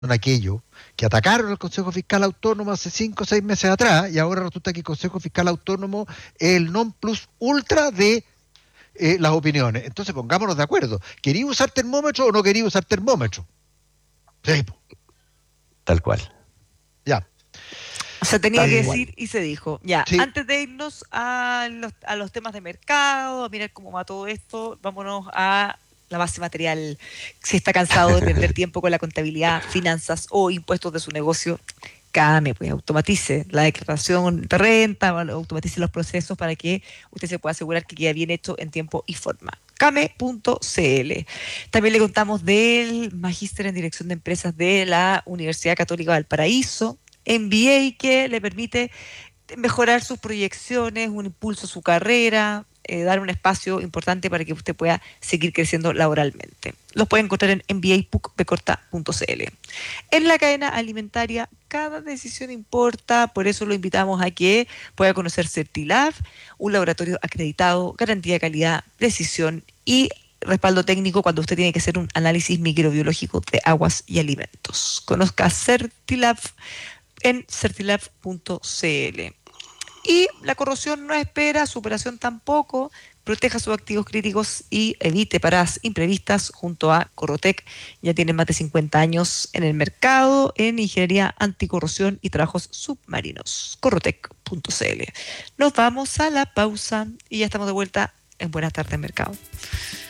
aquello, que atacaron al Consejo Fiscal Autónomo hace 5 o 6 meses atrás, y ahora resulta que el Consejo Fiscal Autónomo es el non plus ultra de las opiniones. Entonces pongámonos de acuerdo. ¿Quería usar termómetro o no quería usar termómetro? Sí, Tal cual. ya. Se tenía que Tal cual. decir y se dijo. Ya, Sí. antes de irnos a los temas de mercado, a mirar cómo va todo esto, vámonos a la base material. Si está cansado de perder tiempo con la contabilidad, finanzas o impuestos de su negocio, CAME, pues automatice la declaración de renta, automatice los procesos para que usted se pueda asegurar que queda bien hecho en tiempo y forma. Came.cl. También le contamos del Magíster en Dirección de Empresas de la Universidad Católica Valparaíso, MBA, que le permite mejorar sus proyecciones, un impulso a su carrera, dar un espacio importante para que usted pueda seguir creciendo laboralmente. Los puede encontrar en mbapucbecorta.cl. En la cadena alimentaria, cada decisión importa, por eso lo invitamos a que pueda conocer Certilab, un laboratorio acreditado, garantía de calidad, precisión y respaldo técnico cuando usted tiene que hacer un análisis microbiológico de aguas y alimentos. Conozca Certilab en certilab.cl. Y la corrosión no espera, su operación tampoco. Proteja sus activos críticos y evite paradas imprevistas junto a Corrotec. Ya tienen más de 50 años en el mercado en ingeniería anticorrosión y trabajos submarinos. Corrotec.cl. Nos vamos a la pausa y ya estamos de vuelta en Buenas tardes, Mercado.